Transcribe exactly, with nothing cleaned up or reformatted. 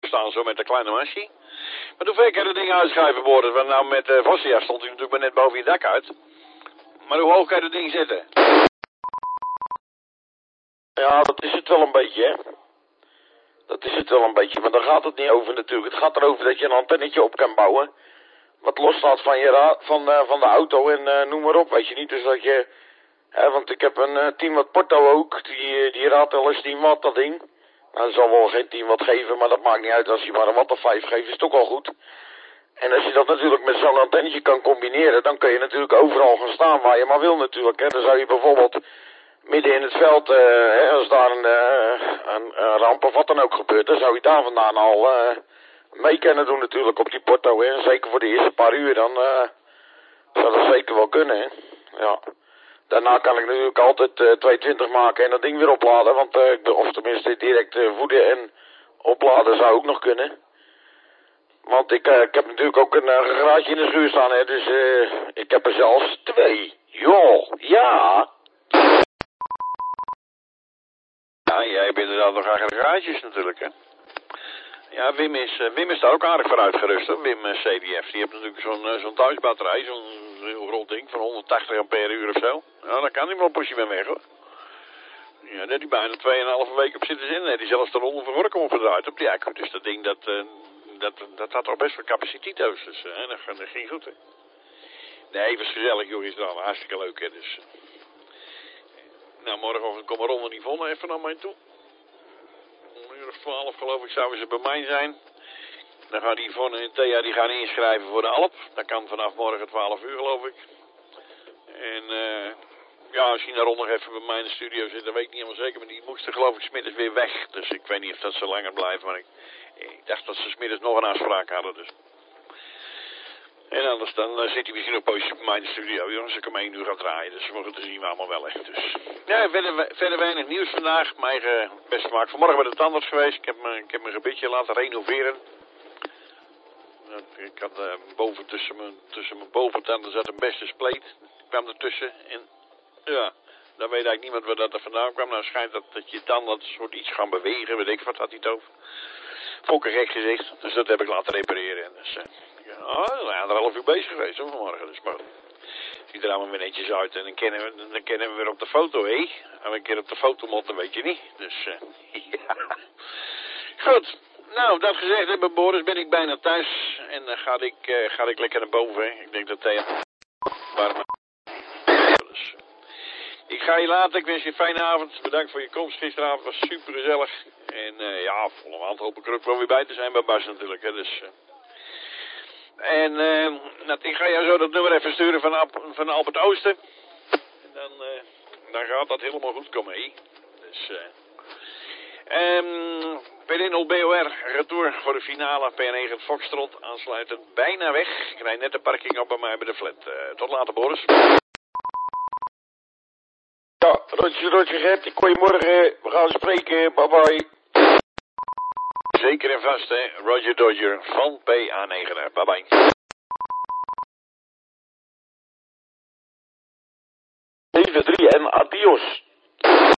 staan zo met de kleine masje. Maar hoe ver kan het ding uitschuiven worden? Want nou met uh, Vossia stond hij natuurlijk maar net boven je dak uit. Maar hoe hoog kan je dat ding zetten? Ja, dat is het wel een beetje, hè. Dat is het wel een beetje, maar daar gaat het niet over natuurlijk. Het gaat erover dat je een antennetje op kan bouwen. Wat los staat van, je ra van, uh, van de auto en uh, noem maar op, weet je niet. Dus dat je, hè, want ik heb een uh, tien watt Porto ook, die, die raadt wel eens tien watt dat ding. Nou, dat zal wel geen tien watt geven, maar dat maakt niet uit. Als je maar een watt of vijf geeft, is het ook al goed. En als je dat natuurlijk met zo'n antennetje kan combineren, dan kun je natuurlijk overal gaan staan waar je maar wil natuurlijk. Hè. Dan zou je bijvoorbeeld midden in het veld, uh, hè, als daar een, uh, een, een ramp of wat dan ook gebeurt, dan zou je daar vandaan al uh, mee kunnen doen natuurlijk op die Porto. Hè. Zeker voor de eerste paar uur, dan uh, zou dat zeker wel kunnen. Hè. Ja. Daarna kan ik natuurlijk altijd uh, tweehonderdtwintig maken en dat ding weer opladen, want uh, of tenminste direct uh, voeden en opladen zou ook nog kunnen. Want ik, uh, ik heb natuurlijk ook een uh, garage in de schuur staan, hè, dus uh, ik heb er zelfs twee. Joh, ja. Ja, jij hebt inderdaad nog garages natuurlijk, hè. Ja, Wim is, uh, Wim is daar ook aardig voor uitgerust, hè. Wim uh, C D F. Die heeft natuurlijk zo'n uh, zo'n thuisbatterij, zo'n heel groot ding van honderdtachtig ampère uur of zo. Ja, dan kan hij wel een poosje mee weg, hoor. Ja, daar heeft hij bijna tweeënhalve week op zitten zitten. Hij heeft zelfs de ronde van Workum opgedraaid op die accu. Dus dat ding, dat, uh, dat, dat had toch best wel capaciteit, dus uh, dat, dat ging goed, hè. Nee, het was gezellig, joh, is dan hartstikke leuk, hè, dus. Nou, morgen komen Ron en Yvonne even naar mij toe. Om een uur of twaalf, geloof ik, zouden ze bij mij zijn. Dan gaan Yvonne en Thea, die gaan inschrijven voor de Alp. Dat kan vanaf morgen twaalf uur, geloof ik. En, uh, ja, als je naar Ron nog even bij mij in de studio zit, dan weet ik niet helemaal zeker. Maar die moesten, geloof ik, 's middags weer weg. Dus ik weet niet of dat zo langer blijft, maar ik, ik dacht dat ze 's middags nog een afspraak hadden, dus. En anders dan uh, zit hij misschien een poosje bij mij in de studio, joh, als ik om één uur ga draaien. Dus we mogen te zien we allemaal wel echt. Dus. Ja, verder, verder weinig nieuws vandaag. Mijn uh, beste maak. Vanmorgen bij de tandarts geweest. Ik heb, me, ik heb mijn gebitje laten renoveren. Ik had uh, boven tussen mijn, tussen mijn boventanden zat een beste spleet. Ik kwam ertussen en ja, dan weet eigenlijk niemand waar dat er vandaan kwam. Nou schijnt dat, dat je tandarts soort iets gaan bewegen, weet ik wat had hij het over. Vond ik een gek gezicht, dus dat heb ik laten repareren. En dus, uh, oh, ja, anderhalf uur bezig geweest hoor, vanmorgen. Dus, maar ziet er allemaal weer netjes uit. En dan kennen we, dan kennen we weer op de foto, hé. En een keer op de foto motten, weet je niet. Dus, uh, ja. Goed. Nou, dat gezegd hebben, Boris, ben ik bijna thuis. En dan uh, ga, ik, uh, ga ik lekker naar boven. Hè. Ik denk dat Thea warm. Dus, ik ga je laten. Ik wens je een fijne avond. Bedankt voor je komst gisteravond. Het was super gezellig. En uh, ja, volle maand hoop ik er ook wel weer bij te zijn bij Bas natuurlijk. Hè. Dus, uh, en uh, nou, ik ga jou zo dat nummer even sturen van, Al van Albert Oosten. En dan, uh, dan gaat dat helemaal goed komen. Hè. Dus, uh, um, P D nul B O R, retour voor de finale. P negen Foxtrot, aansluitend bijna weg. Ik rijd net de parking op bij mij bij de flat. Uh, tot later, Boris. Ja, Roger, Roger, Gert, ik hoor je morgen. We gaan spreken. Bye bye. Zeker en vast, hè. Roger Dodger van P A negen. Bye bye. zeven drie en adios.